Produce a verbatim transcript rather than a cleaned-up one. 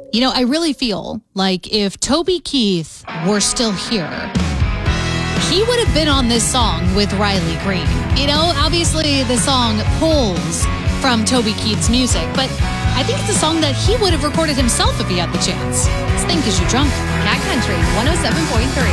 You know, I really feel like if Toby Keith were still here, he would have been on this song with Riley Green. You know, obviously the song pulls from Toby Keith's music, but I think it's a song that he would have recorded himself if he had the chance. Let's think as you're drunk. Cat Country one oh seven point three.